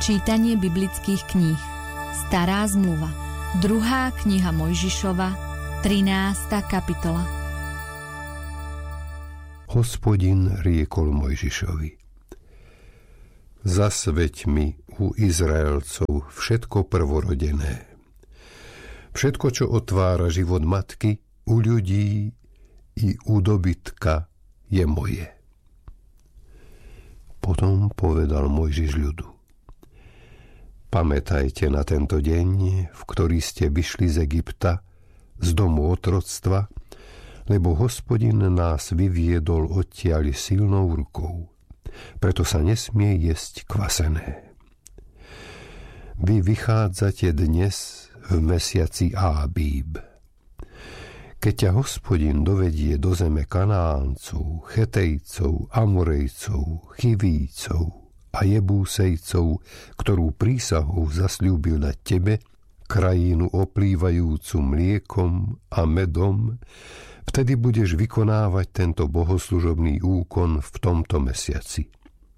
Čítanie biblických kníh. Stará zmluva. 2. kniha Mojžišova, 13. kapitola. Hospodin riekol Mojžišovi: Zasveť mi u Izraelcov všetko prvorodené. Všetko, čo otvára život matky, u ľudí i u dobytka, je moje. Potom povedal Mojžiš ľudu: Pamätajte na tento deň, v ktorý ste vyšli z Egypta, z domu otroctva, lebo Hospodin nás vyviedol odtiaľ silnou rukou. Preto sa nesmie jesť kvasené. Vy vychádzate dnes v mesiaci Ábíb. Keď ťa Hospodin dovedie do zeme Kanáncov, Chetejcov, Amorejcov, Chivícov a Jebúsejcov, ktorú prísahou zasľúbil na tebe, krajinu oplývajúcu mliekom a medom, vtedy budeš vykonávať tento bohoslužobný úkon v tomto mesiaci.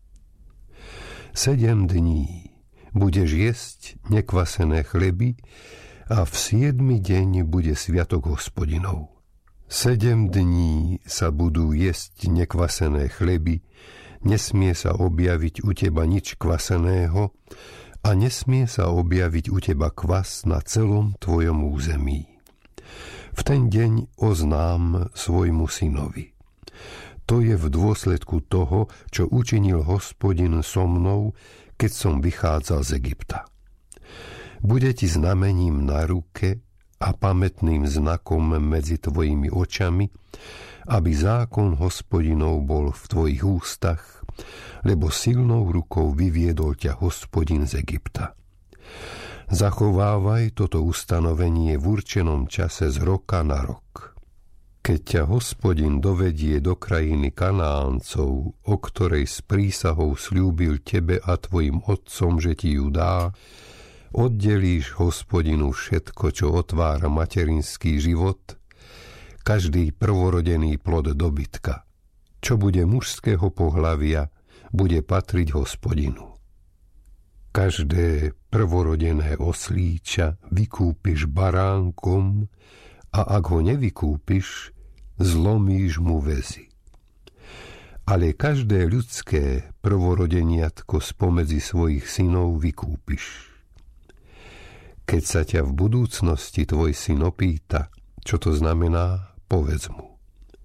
7 dní budeš jesť nekvasené chleby a v 7. deň bude sviatok Hospodinov. 7 dní sa budú jesť nekvasené chleby, nesmie sa objaviť u teba nič kvaseného a nesmie sa objaviť u teba kvas na celom tvojom území. V ten deň oznám svojmu synovi: To je v dôsledku toho, čo učinil Hospodin so mnou, keď som vychádzal z Egypta. Bude ti znamením na ruke a pamätným znakom medzi tvojimi očami, aby zákon Hospodinov bol v tvojich ústach, lebo silnou rukou vyviedol ťa Hospodin z Egypta. Zachovávaj toto ustanovenie v určenom čase z roka na rok. Keď ťa Hospodin dovedie do krajiny Kanáncov, o ktorej s prísahou sľúbil tebe a tvojim otcom, že ti ju dá, oddelíš Hospodinu všetko, čo otvára materinský život, každý prvorodený plod dobytka, čo bude mužského pohlavia, bude patriť Hospodinu. Každé prvorodené oslíča vykúpiš baránkom a ak ho nevykúpiš, zlomíš mu väzy. Ale každé ľudské prvorodeniatko spomedzi svojich synov vykúpiš. Keď sa ťa v budúcnosti tvoj syn opýta, čo to znamená, povedz mu: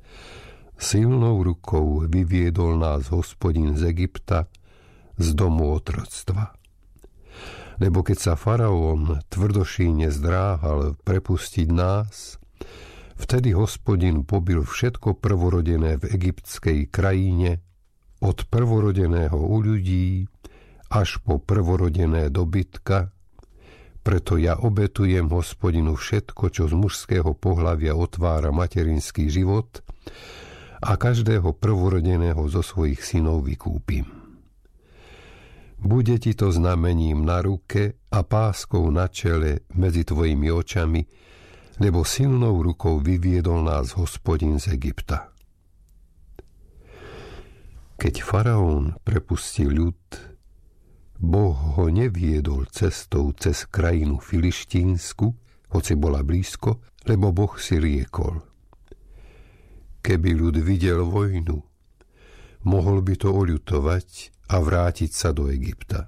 Silnou rukou vyviedol nás Hospodin z Egypta, z domu otroctva. Lebo keď sa faraón tvrdošíne zdráhal prepustiť nás, vtedy Hospodin pobil všetko prvorodené v egyptskej krajine, od prvorodeného u ľudí až po prvorodené dobytka. Preto ja obetujem Hospodinu všetko, čo z mužského pohlavia otvára materinský život, a každého prvorodeného zo svojich synov vykúpim. Bude ti to znamením na ruke a páskou na čele medzi tvojimi očami, lebo silnou rukou vyviedol nás Hospodin z Egypta. Keď faraón prepustil ľud, Boh ho neviedol cestou cez krajinu filištínsku, hoci bola blízko, lebo Boh si riekol: Keby ľud videl vojnu, mohol by to oľutovať a vrátiť sa do Egypta.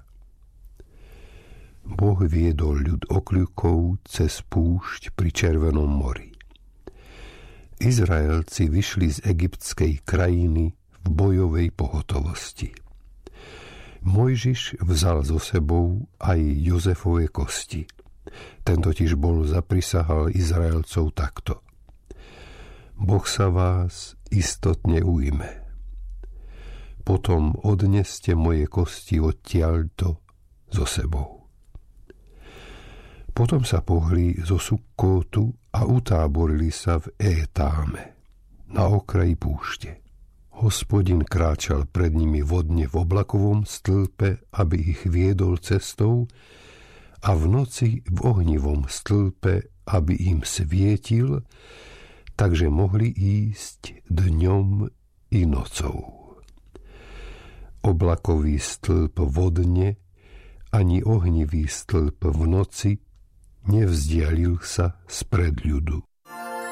Boh viedol ľud okľukou cez púšť pri Červenom mori. Izraelci vyšli z egyptskej krajiny v bojovej pohotovosti. Mojžiš vzal so sebou aj Jozefove kosti. Ten totiž bol zaprisahal Izraelcov takto: Boh sa vás istotne ujme. Potom odneste moje kosti odtiaľto so sebou. Potom sa pohli zo Sukkótu a utáborili sa v Étáme, na okraji púšte. Hospodin kráčal pred nimi vodne v oblakovom stĺpe, aby ich viedol cestou, a v noci v ohnivom stĺpe, aby im svietil, takže mohli ísť dňom i nocou. Oblakový stĺp vodne ani ohnivý stĺp v noci nevzdialil sa spred ľudu.